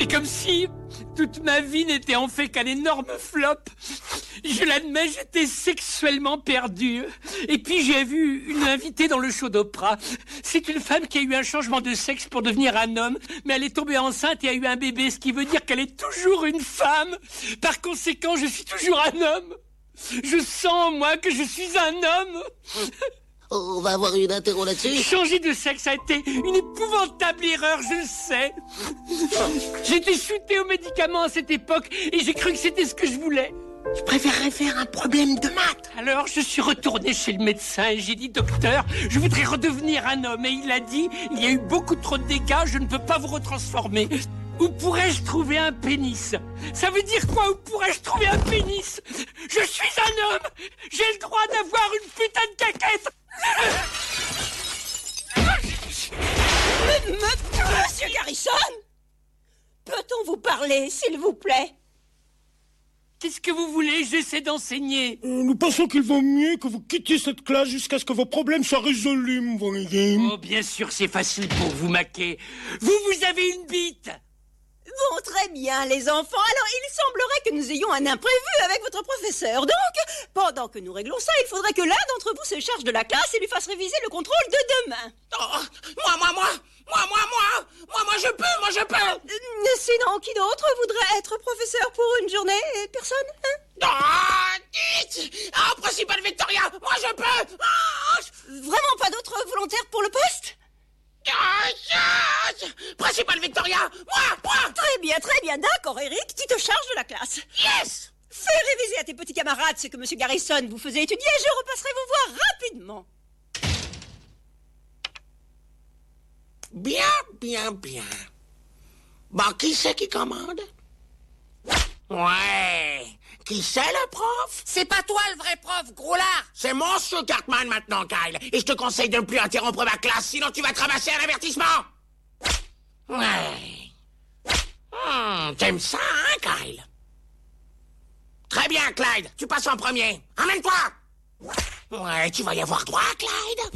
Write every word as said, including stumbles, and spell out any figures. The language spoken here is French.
C'est comme si toute ma vie n'était en fait qu'un énorme flop. Je l'admets, j'étais sexuellement perdu. Et puis j'ai vu une invitée dans le show d'Oprah. C'est une femme qui a eu un changement de sexe pour devenir un homme, mais elle est tombée enceinte et a eu un bébé, ce qui veut dire qu'elle est toujours une femme. Par conséquent, je suis toujours un homme. Je sens, moi, que je suis un homme. On va avoir une interro là-dessus. Changer de sexe a été une épouvantable erreur, je le sais. J'étais shooté aux médicaments à cette époque et j'ai cru que c'était ce que je voulais. Je préférerais faire un problème de maths. Alors je suis retourné chez le médecin et j'ai dit: docteur, je voudrais redevenir un homme. Et il a dit: il y a eu beaucoup trop de dégâts, je ne peux pas vous retransformer. Où pourrais-je trouver un pénis? Ça veut dire quoi, où pourrais-je trouver un pénis? Je suis un homme. J'ai le droit d'avoir une putain de caquette. Monsieur Garrison, peut-on vous parler, s'il vous plaît? Qu'est-ce que vous voulez? J'essaie d'enseigner. Euh, nous pensons qu'il vaut mieux que vous quittiez cette classe jusqu'à ce que vos problèmes soient résolus, vous voyez. Oh, bien sûr, c'est facile pour vous, Maquet. Vous, vous avez une bite. Bon, très bien, les enfants. Alors, il semblerait que nous ayons un imprévu avec votre professeur. Donc, pendant que nous réglons ça, il faudrait que l'un d'entre vous se charge de la classe et lui fasse réviser le contrôle de demain. Oh, moi, moi, moi, moi, moi, moi, moi, moi, je peux, moi, je peux. Euh, sinon, qui d'autre voudrait être professeur pour une journée? Personne, hein? Ah, dites. Ah, principal Victoria, moi, je peux. Ah, Vraiment pas d'autres volontaires pour le poste? ah, yes. Principal Victoria, moi, moi. Très bien, très bien. D'accord, Eric, tu te charges de la classe. Yes. Fais réviser à tes petits camarades ce que monsieur Garrison vous faisait étudier et je repasserai vous voir rapidement. Bien, bien, bien. Bon, qui c'est qui commande? Ouais. Qui c'est le prof? C'est pas toi le vrai prof, gros lard. C'est Monsieur Cartman maintenant, Kyle. Et je te conseille de ne plus interrompre ma classe, sinon tu vas te ramasser un avertissement. Ouais. Hmm, t'aimes ça, hein, Kyle? Très bien, Clyde. Tu passes en premier. Emmène-toi. Ouais, tu vas y avoir droit, Clyde.